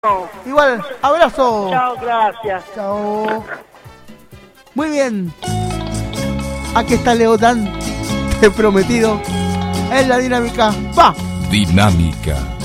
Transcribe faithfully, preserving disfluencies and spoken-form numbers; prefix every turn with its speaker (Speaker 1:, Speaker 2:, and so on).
Speaker 1: Igual, abrazo.
Speaker 2: Chao, gracias.
Speaker 1: Chao. Muy bien. Aquí está Leo Dan, te he prometido. Es la dinámica. Va.
Speaker 3: Dinámica.